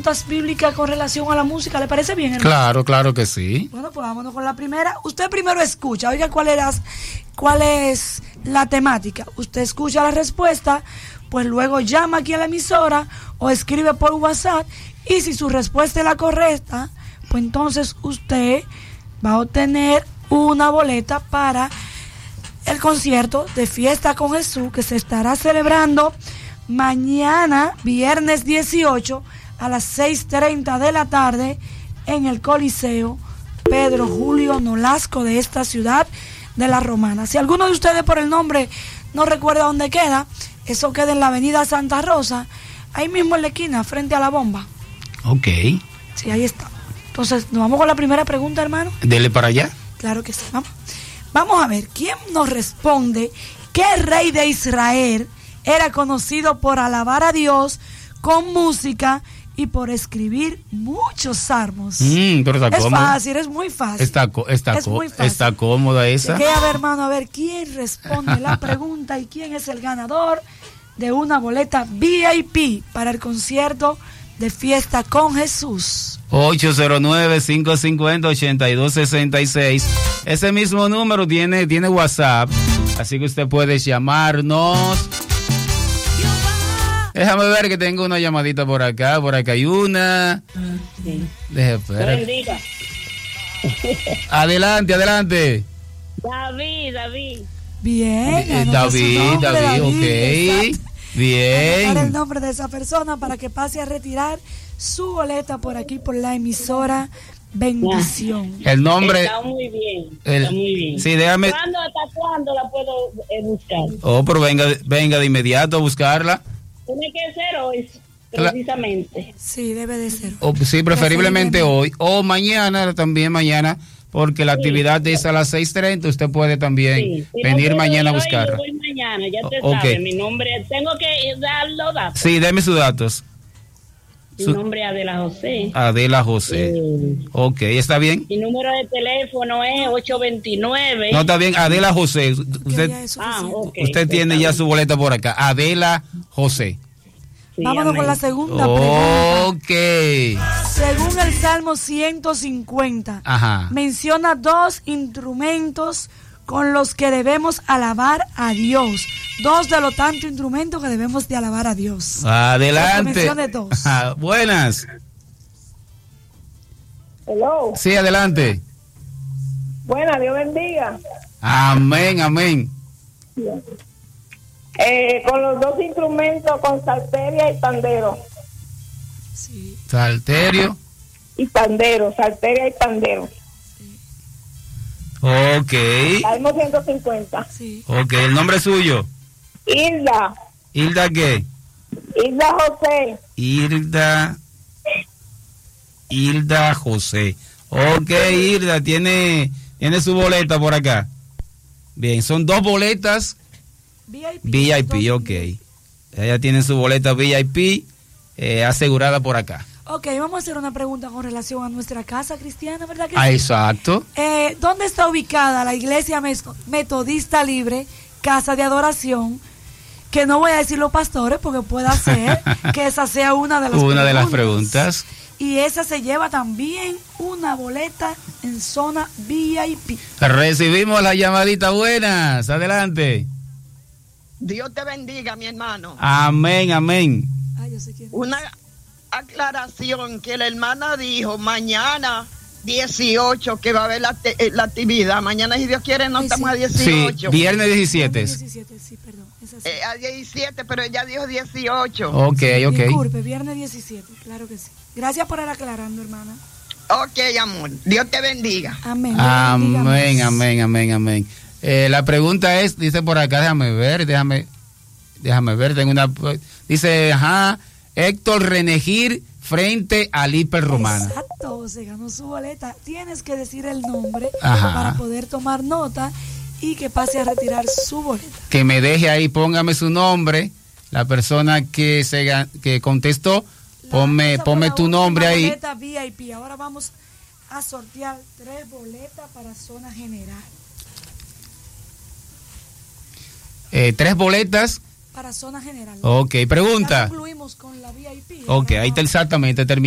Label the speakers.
Speaker 1: preguntas bíblicas con relación a la música. ¿Le parece bien, hermano?
Speaker 2: Claro, claro que sí.
Speaker 1: Bueno, pues vámonos con la primera. Usted primero escucha, oiga cuál es la temática. Usted escucha la respuesta, pues luego llama aquí a la emisora o escribe por WhatsApp, y si su respuesta es la correcta, pues entonces usted va a obtener una boleta para el concierto de Fiesta con Jesús, que se estará celebrando mañana, viernes 18, a las 6:30 de la tarde, en el Coliseo Pedro Julio Nolasco de esta ciudad de La Romana. Si alguno de ustedes por el nombre no recuerda dónde queda, eso queda en la avenida Santa Rosa, ahí mismo en la esquina, frente a la bomba.
Speaker 2: Ok.
Speaker 1: Sí, ahí está. Entonces, ¿nos vamos con la primera pregunta, hermano?
Speaker 2: Dele para allá.
Speaker 1: Claro que sí, vamos a ver, ¿quién nos responde qué rey de Israel era conocido por alabar a Dios con música y por escribir muchos salmos?
Speaker 2: Pero está
Speaker 1: es
Speaker 2: cómoda.
Speaker 1: fácil, es muy fácil.
Speaker 2: Está cómoda esa.
Speaker 1: A ver, hermano, a ver quién responde la pregunta y quién es el ganador de una boleta VIP para el concierto de Fiesta con Jesús.
Speaker 2: 809-550-8266. Ese mismo número tiene WhatsApp, así que usted puede llamarnos. Déjame ver que tengo una llamadita por acá hay una.
Speaker 3: Sí.
Speaker 2: Espera. Adelante.
Speaker 3: David.
Speaker 1: Bien.
Speaker 2: David, ok. Bien.
Speaker 1: Anotar el nombre de esa persona para que pase a retirar su boleta por aquí, por la emisora Bendición.
Speaker 2: El nombre.
Speaker 3: Está muy bien. Está muy bien.
Speaker 2: Sí, déjame.
Speaker 3: ¿Hasta cuándo la puedo buscar?
Speaker 2: Pero venga de inmediato a buscarla.
Speaker 3: Tiene que ser hoy, precisamente.
Speaker 1: Sí, debe de ser.
Speaker 2: Sí, preferiblemente hoy. O mañana, porque la actividad es a las 6:30. Usted puede también venir mañana a buscarla.
Speaker 3: Voy mañana, ya te sabe. Mi nombre, tengo que dar los datos.
Speaker 2: Sí, deme sus datos.
Speaker 3: Mi nombre es Adela José.
Speaker 2: Adela José. Ok, ¿está bien?
Speaker 3: Mi número de teléfono es 829.
Speaker 2: No, está bien, Adela José. Usted tiene ya su boleta por acá. Adela José.
Speaker 1: Sí, vámonos con la segunda pregunta.
Speaker 2: Ok.
Speaker 1: Según el Salmo 150, menciona 2 instrumentos con los que debemos alabar a Dios. 2 de los tantos instrumentos que debemos de alabar a Dios.
Speaker 2: Adelante.
Speaker 1: Mencione 2.
Speaker 2: Buenas.
Speaker 4: Hello.
Speaker 2: Sí, adelante.
Speaker 4: Buenas, Dios bendiga.
Speaker 2: Amén.
Speaker 4: Con los 2 instrumentos, con salteria y pandero.
Speaker 1: Sí.
Speaker 2: Salteria y pandero. Ok.
Speaker 4: Salmo 150.
Speaker 1: Sí.
Speaker 2: Ok, ¿el nombre suyo?
Speaker 4: Hilda.
Speaker 2: ¿Hilda qué?
Speaker 4: Hilda José.
Speaker 2: Hilda José. Ok, Hilda, tiene su boleta por acá. Bien, son 2 boletas VIP, ok. Ella tiene su boleta VIP asegurada por acá.
Speaker 1: Ok, vamos a hacer una pregunta con relación a nuestra casa cristiana, ¿verdad que
Speaker 2: sí?
Speaker 1: Exacto. ¿Dónde está ubicada la Iglesia Metodista Libre, Casa de Adoración? Que no voy a decir los pastores porque pueda ser que esa sea una de las preguntas. Y esa se lleva también una boleta en zona VIP.
Speaker 2: Recibimos la llamadita. Buenas, adelante.
Speaker 5: Dios te bendiga, mi hermano.
Speaker 2: Amén.
Speaker 1: Ay, yo sé quién es.
Speaker 5: Una aclaración que la hermana dijo mañana 18 que va a haber la actividad. Mañana, si Dios quiere, no estamos a 18.
Speaker 2: Sí, viernes 17.
Speaker 1: Sí, perdón.
Speaker 5: A 17, pero ella dijo 18.
Speaker 2: Ok.
Speaker 1: Disculpe, viernes 17, claro que sí. Gracias por aclarando, hermana.
Speaker 5: Ok, amor. Dios te bendiga.
Speaker 1: Amén.
Speaker 2: Amén. La pregunta es, dice por acá, déjame ver, tengo una, dice, Héctor Renegir frente al Hiper Romana.
Speaker 1: Exacto, se ganó su boleta. Tienes que decir el nombre para poder tomar nota y que pase a retirar su boleta.
Speaker 2: Que me deje ahí, póngame su nombre, la persona que contestó, ponme tu nombre ahí.
Speaker 1: Boleta VIP. Ahora vamos a sortear 3 boletas para zona general.
Speaker 2: 3 boletas
Speaker 1: para zona general.
Speaker 2: Ok, pregunta.
Speaker 1: Ya concluimos con la VIP.
Speaker 2: Ok, ahí está exactamente terminado.